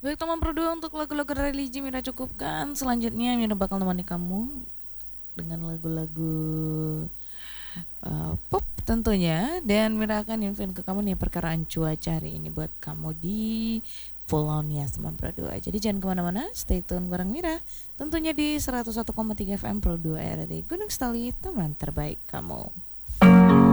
Baik teman berdua, untuk lagu-lagu religi Mira cukupkan. Selanjutnya Mira bakal nemani kamu dengan lagu-lagu pop tentunya. Dan Mira akan infoin ke kamu nih perkaraan cuaca hari ini buat kamu di Pulau Nias teman Pro 2. Jadi jangan kemana-mana, stay tune bareng Mira. Tentunya di 101,3 FM Pro 2 RRI Gunung Stali, teman terbaik kamu.